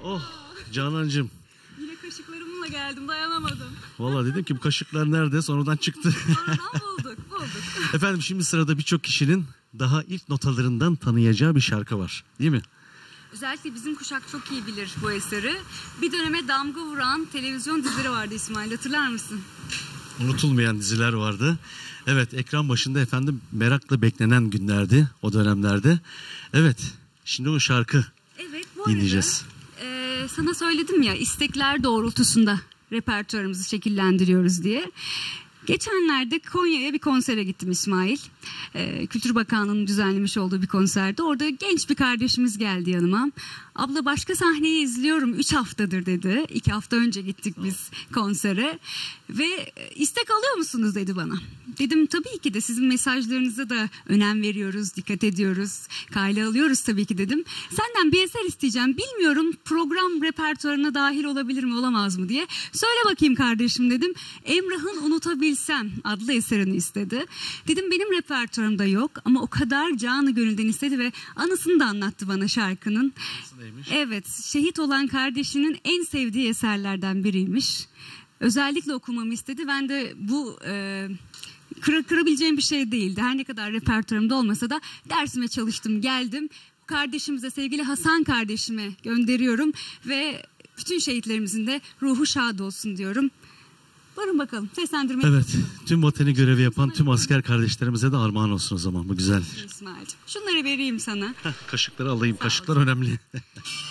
Oh Canancığım. Yine kaşıklarımla geldim, dayanamadım. Vallahi dedim ki bu kaşıklar nerede? Sonradan çıktı. Sonradan bulduk. Efendim şimdi sırada birçok kişinin daha ilk notalarından tanıyacağı bir şarkı var. Değil mi? Özellikle bizim kuşak çok iyi bilir bu eseri. Bir döneme damga vuran televizyon dizileri vardı İsmail, hatırlar mısın? Unutulmayan diziler vardı. Evet, ekran başında efendim merakla beklenen günlerdi o dönemlerde. Evet, şimdi o şarkı dinleyeceğiz. Sana söyledim ya, istekler doğrultusunda repertuarımızı şekillendiriyoruz diye. Geçenlerde Konya'ya bir konsere gittim İsmail. Kültür Bakanlığı'nın düzenlemiş olduğu bir konserde. Orada genç bir kardeşimiz geldi yanıma. Abla başka sahneyi izliyorum 3 haftadır dedi. 2 hafta önce gittik biz konsere. Ve istek alıyor musunuz dedi bana. Dedim tabii ki de, sizin mesajlarınıza da önem veriyoruz, dikkat ediyoruz. Kayla alıyoruz tabii ki dedim. Senden bir eser isteyeceğim. Bilmiyorum program repertuarına dahil olabilir mi olamaz mı diye. Söyle bakayım kardeşim dedim. Emrah'ın Unutabilsem adlı eserini istedi. Dedim benim repertuarımda yok ama o kadar canı gönülden istedi ve anısını da anlattı bana şarkının. Evet, şehit olan kardeşinin en sevdiği eserlerden biriymiş. Özellikle okumamı istedi. Ben de bu kırabileceğim bir şey değildi. Her ne kadar repertuarımda olmasa da dersime çalıştım, geldim. Kardeşimize, sevgili Hasan kardeşime gönderiyorum ve bütün şehitlerimizin de ruhu şad olsun diyorum. Varın bakalım, seslendirme. Evet, tüm vatani görevi yapan tüm asker kardeşlerimize de armağan olsun o zaman, bu güzel. İsmail'cim, şunları vereyim sana. Kaşıkları alayım, kaşıklar önemli.